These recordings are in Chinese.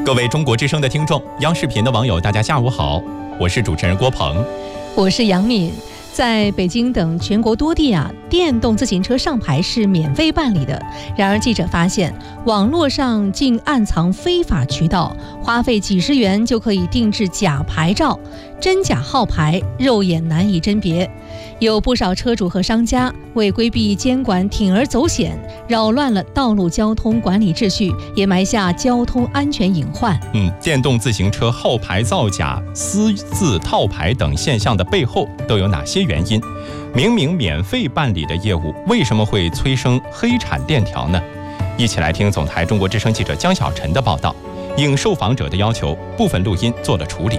各位中国之声的听众，央视频的网友，大家下午好，我是主持人郭鹏， 我是杨敏。在北京等全国多地电动自行车上牌是免费办理的。然而记者发现，网络上竟暗藏非法渠道，花费几十元就可以定制假牌照，真假号牌肉眼难以甄别。有不少车主和商家为规避监管铤而走险，扰乱了道路交通管理秩序，也埋下交通安全隐患。 电动自行车号牌造假、私自套牌等现象的背后都有哪些原因？明明免费办理的业务，为什么会催生黑产链条呢？一起来听总台中国之声记者江小晨的报道。应受访者的要求，部分录音做了处理。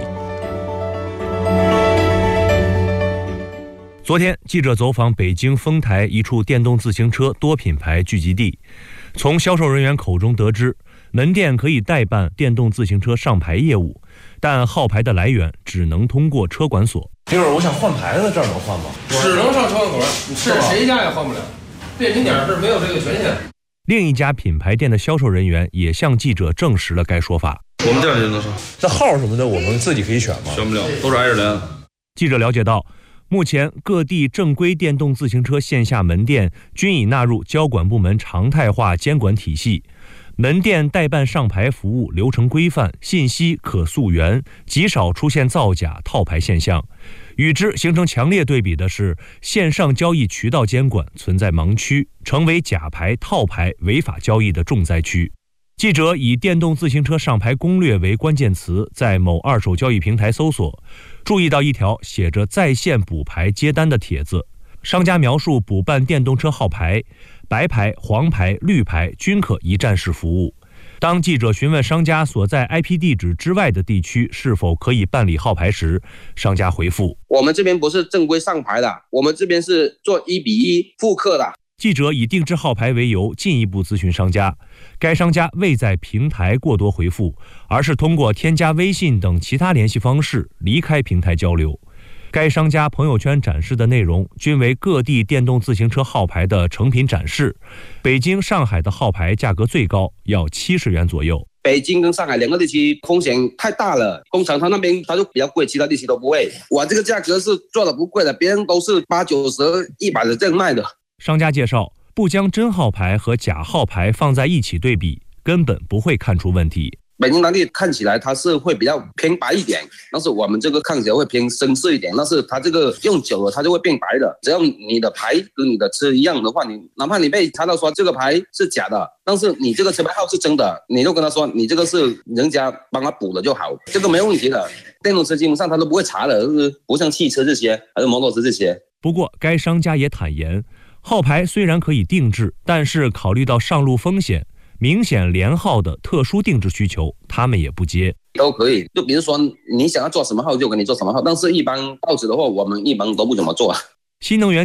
昨天，记者走访北京丰台一处电动自行车多品牌聚集地，从销售人员口中得知，门店可以代办电动自行车上牌业务，但号牌的来源只能通过车管所。 一会儿我想换牌子，这儿能换吗？ 只能上车管所，是谁家也换不了，便民点是没有这个权限。 另一家品牌店的销售人员也向记者证实了该说法。 我们店里就能上， 这号什么的我们自己可以选吗？ 选不了，都是挨着连。 记者了解到，目前各地正规电动自行车线下门店均已纳入交管部门常态化监管体系，门店代办上牌服务流程规范，信息可溯源，极少出现造假套牌现象。与之形成强烈对比的是，线上交易渠道监管存在盲区，成为假牌套牌违法交易的重灾区。记者以电动自行车上牌攻略为关键词，在某二手交易平台搜索，注意到一条写着在线补牌接单的帖子。商家描述补办电动车号牌，白牌、黄牌、绿牌均可一站式服务。当记者询问商家所在 IP 地址之外的地区是否可以办理号牌时，商家回复： 我们这边不是正规上牌的，我们这边是做1:1复刻的。 记者以定制号牌为由进一步咨询商家，该商家未在平台过多回复，而是通过添加微信等其他联系方式离开平台交流。该商家朋友圈展示的内容均为各地电动自行车号牌的成品展示，北京、上海的号牌价格最高，要70元左右。 北京跟上海两个地区风险太大了，工厂他那边他就比较贵，其他地区都不会。我这个价格是做的不贵的，别人都是80、90、100的这样卖的。 商家介绍，不将真号牌和假号牌放在一起对比，根本不会看出问题。 北京当地看起来它是会比较偏白一点，但是我们这个看起来会偏深色一点，但是它这个用久了它就会变白的。只要你的牌跟你的车一样的话，你哪怕你被查到说这个牌是假的，但是你这个车牌号是真的，你就跟他说你这个是人家帮他补的就好，这个没问题的。电动车基本上他都不会查的，就是不像汽车这些还是摩托车这些。 不过该商家也坦言，号牌虽然可以定制，但是考虑到上路风险，明显连号的特殊定制需求，他们也不接。 都可以，就比如说你想要做什么号就给你做什么号，但是一般报纸的话，我们一般都不怎么做。 新能源